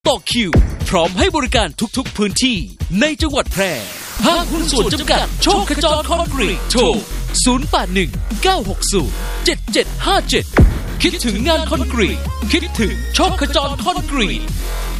ต่อคิวพร้อมให้บริการทุกๆพื้นที่ในจังหวัดแพร่ห้างหุ้นส่วนจำกัดโชคขจรคอนกรีตโทร 0819607757 คิดถึงงานคอนกรีตคิดถึงโชคขจรคอนกรีต